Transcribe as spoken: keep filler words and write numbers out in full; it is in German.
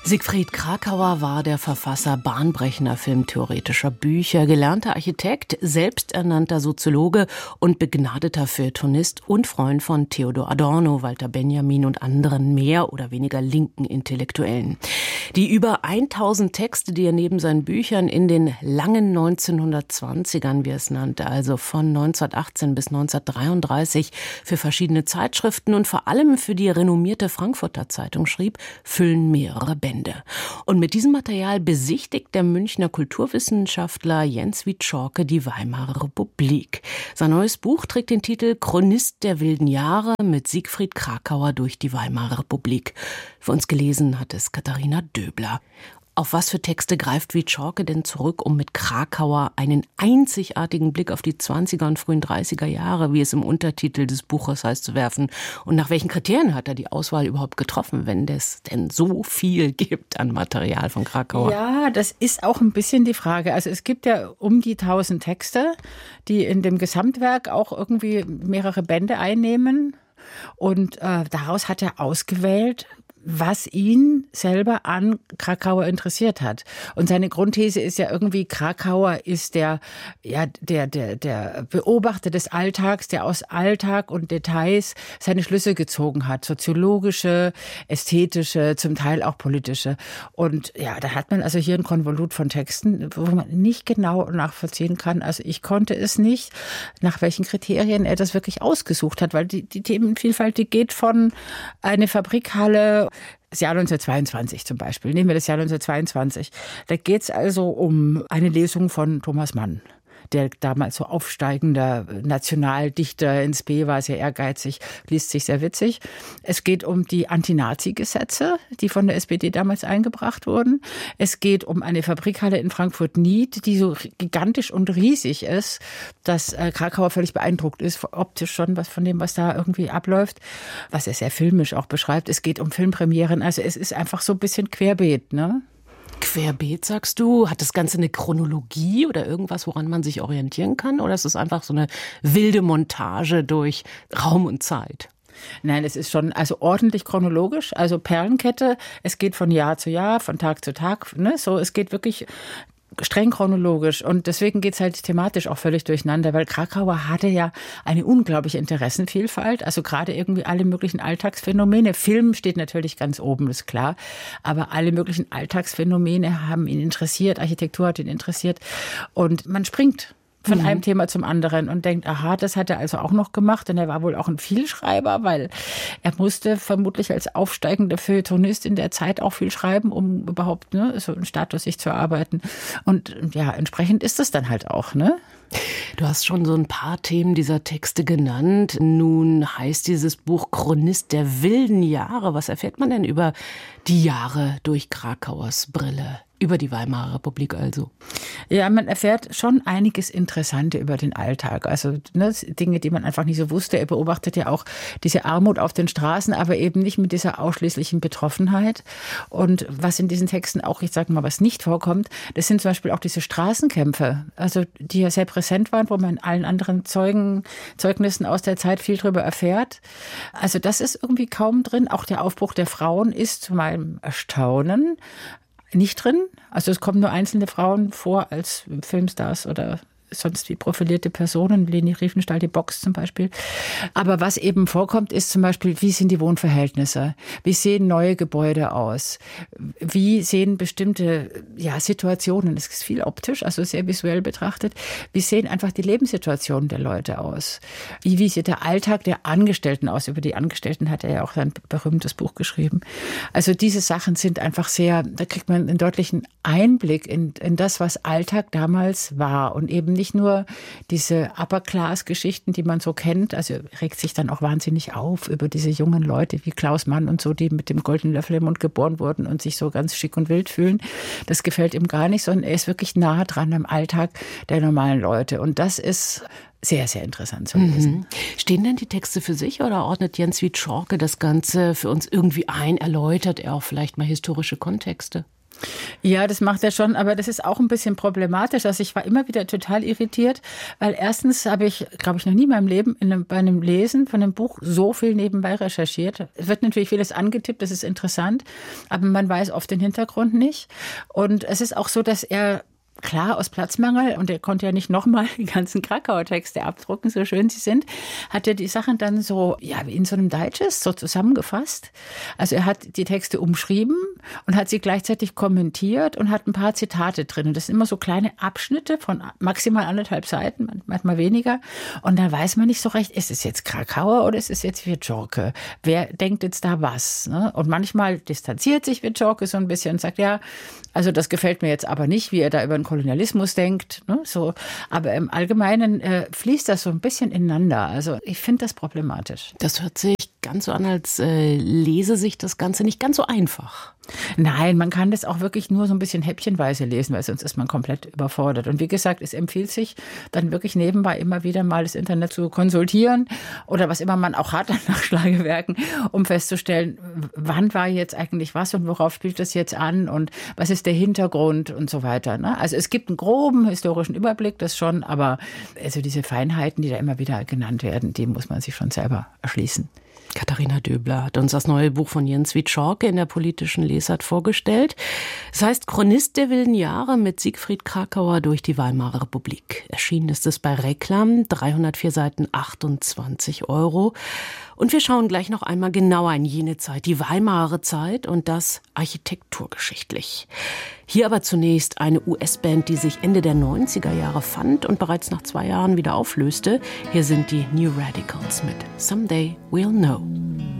Siegfried Kracauer war der Verfasser bahnbrechender filmtheoretischer Bücher, gelernter Architekt, selbsternannter Soziologe und begnadeter Feuilletonist und Freund von Theodor Adorno, Walter Benjamin und anderen mehr oder weniger linken Intellektuellen. Die über tausend Texte, die er neben seinen Büchern in den langen neunzehnhundertzwanzigern, wie er es nannte, also von neunzehnhundertachtzehn bis neunzehnhundertdreiunddreißig, für verschiedene Zeitschriften und vor allem für die renommierte Frankfurter Zeitung schrieb, füllen mehrere Bände. Und mit diesem Material besichtigt der Münchner Kulturwissenschaftler Jens Wieczorke die Weimarer Republik. Sein neues Buch trägt den Titel Chronist der wilden Jahre mit Siegfried Kracauer durch die Weimarer Republik. Für uns gelesen hat es Katharina Döbler. Auf was für Texte greift Wieczorke denn zurück, um mit Kracauer einen einzigartigen Blick auf die zwanziger und frühen dreißiger Jahre, wie es im Untertitel des Buches heißt, zu werfen? Und nach welchen Kriterien hat er die Auswahl überhaupt getroffen, wenn es denn so viel gibt an Material von Kracauer? Ja, das ist auch ein bisschen die Frage. Also es gibt ja um die tausend Texte, die in dem Gesamtwerk auch irgendwie mehrere Bände einnehmen. Und äh, daraus hat er ausgewählt, was ihn selber an Kracauer interessiert hat. Und seine Grundthese ist ja irgendwie, Kracauer ist der, ja, der, der, der Beobachter des Alltags, der aus Alltag und Details seine Schlüsse gezogen hat. Soziologische, ästhetische, zum Teil auch politische. Und ja, da hat man also hier ein Konvolut von Texten, wo man nicht genau nachvollziehen kann. Also ich konnte es nicht, nach welchen Kriterien er das wirklich ausgesucht hat, weil die, die Themenvielfalt, die geht von eine Fabrikhalle, das Jahr neunzehnhundertzweiundzwanzig zum Beispiel. Nehmen wir das Jahr neunzehnhundertzweiundzwanzig. Da geht es also um eine Lesung von Thomas Mann, der damals so aufsteigender Nationaldichter ins B war, sehr ehrgeizig, liest sich sehr witzig. Es geht um die Anti-Nazi-Gesetze, die von der S P D damals eingebracht wurden. Es geht um eine Fabrikhalle in Frankfurt-Nied, die so gigantisch und riesig ist, dass äh, Kracauer völlig beeindruckt ist, optisch schon was von dem, was da irgendwie abläuft, was er sehr filmisch auch beschreibt. Es geht um Filmpremieren, also es ist einfach so ein bisschen querbeet, ne? Querbeet, sagst du? Hat das Ganze eine Chronologie oder irgendwas, woran man sich orientieren kann? Oder ist es einfach so eine wilde Montage durch Raum und Zeit? Nein, es ist schon also ordentlich chronologisch, also Perlenkette. Es geht von Jahr zu Jahr, von Tag zu Tag, ne? So, es geht wirklich streng chronologisch und deswegen geht's halt thematisch auch völlig durcheinander, weil Kracauer hatte ja eine unglaubliche Interessenvielfalt, also gerade irgendwie alle möglichen Alltagsphänomene. Film steht natürlich ganz oben, ist klar, aber alle möglichen Alltagsphänomene haben ihn interessiert, Architektur hat ihn interessiert und man springt von mhm. einem Thema zum anderen und denkt, aha, das hat er also auch noch gemacht. Und er war wohl auch ein Vielschreiber, weil er musste vermutlich als aufsteigender Feuilletonist in der Zeit auch viel schreiben, um überhaupt ne, so einen Status sich zu erarbeiten. Und ja, entsprechend ist es dann halt auch, ne? Du hast schon so ein paar Themen dieser Texte genannt. Nun heißt dieses Buch Chronist der wilden Jahre. Was erfährt man denn über die Jahre durch Kracauers Brille? Über die Weimarer Republik also. Ja, man erfährt schon einiges Interessante über den Alltag. Also ne, Dinge, die man einfach nicht so wusste. Er beobachtet ja auch diese Armut auf den Straßen, aber eben nicht mit dieser ausschließlichen Betroffenheit. Und was in diesen Texten auch, ich sage mal, was nicht vorkommt, das sind zum Beispiel auch diese Straßenkämpfe, also die ja sehr präsent waren, wo man in allen anderen Zeugen, Zeugnissen aus der Zeit viel drüber erfährt. Also das ist irgendwie kaum drin. Auch der Aufbruch der Frauen ist zu meinem Erstaunen nicht drin. Also es kommen nur einzelne Frauen vor als Filmstars oder sonst wie profilierte Personen, Leni Riefenstahl, die Box zum Beispiel. Aber was eben vorkommt, ist zum Beispiel, wie sind die Wohnverhältnisse? Wie sehen neue Gebäude aus? Wie sehen bestimmte ja, Situationen, es ist viel optisch, also sehr visuell betrachtet, wie sehen einfach die Lebenssituationen der Leute aus? Wie, wie sieht der Alltag der Angestellten aus? Über die Angestellten hat er ja auch ein berühmtes Buch geschrieben. Also diese Sachen sind einfach sehr, da kriegt man einen deutlichen Einblick in, in das, was Alltag damals war und eben nicht nur diese Upper-Class-Geschichten, die man so kennt, also regt sich dann auch wahnsinnig auf über diese jungen Leute wie Klaus Mann und so, die mit dem goldenen Löffel im Mund geboren wurden und sich so ganz schick und wild fühlen. Das gefällt ihm gar nicht, sondern er ist wirklich nah dran am Alltag der normalen Leute. Und das ist sehr, sehr interessant zu lesen. Mhm. Stehen denn die Texte für sich oder ordnet Jens Wieczorke das Ganze für uns irgendwie ein? Erläutert er auch vielleicht mal historische Kontexte? Ja, das macht er schon, aber das ist auch ein bisschen problematisch. Also ich war immer wieder total irritiert, weil erstens habe ich, glaube ich, noch nie in meinem Leben in einem, bei einem Lesen von einem Buch so viel nebenbei recherchiert. Es wird natürlich vieles angetippt, das ist interessant, aber man weiß oft den Hintergrund nicht. Und es ist auch so, dass er klar, aus Platzmangel, und er konnte ja nicht nochmal die ganzen Krakauer Texte abdrucken, so schön sie sind, hat er die Sachen dann so, ja, wie in so einem Digest so zusammengefasst. Also er hat die Texte umschrieben und hat sie gleichzeitig kommentiert und hat ein paar Zitate drin. Und das sind immer so kleine Abschnitte von maximal anderthalb Seiten, manchmal weniger. Und dann weiß man nicht so recht, ist es jetzt Krakauer oder ist es jetzt Wieczorek? Wer denkt jetzt da was? Ne? Und manchmal distanziert sich Wieczorek so ein bisschen und sagt, ja, also das gefällt mir jetzt aber nicht, wie er da über den Kolonialismus denkt, ne, so. Aber im Allgemeinen äh, fließt das so ein bisschen ineinander. Also ich finde das problematisch. Das hört sich ganz so an, als äh, lese sich das Ganze nicht ganz so einfach. Nein, man kann das auch wirklich nur so ein bisschen häppchenweise lesen, weil sonst ist man komplett überfordert. Und wie gesagt, es empfiehlt sich dann wirklich nebenbei immer wieder mal das Internet zu konsultieren oder was immer man auch hat an Nachschlagewerken, um festzustellen, wann war jetzt eigentlich was und worauf spielt das jetzt an und was ist der Hintergrund und so weiter. Ne? Also es gibt einen groben historischen Überblick, das schon, aber also diese Feinheiten, die da immer wieder genannt werden, die muss man sich schon selber erschließen. Katharina Döbler hat uns das neue Buch von Jens Wieczorek in der politischen Lesart vorgestellt. Es heißt Chronist der wilden Jahre mit Siegfried Krakauer durch die Weimarer Republik. Erschienen ist es bei Reklam, dreihundertvier Seiten, achtundzwanzig Euro. Und wir schauen gleich noch einmal genauer in jene Zeit, die Weimarer Zeit und das architekturgeschichtlich. Hier aber zunächst eine U S-Band, die sich Ende der neunziger Jahre fand und bereits nach zwei Jahren wieder auflöste. Hier sind die New Radicals mit Someday We'll Know.